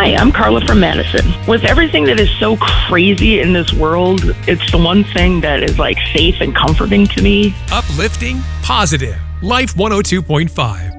Hi, I'm Carla from Madison. With everything that is so crazy in this world, it's the one thing that is like safe and comforting to me. Uplifting, positive. Life 102.5.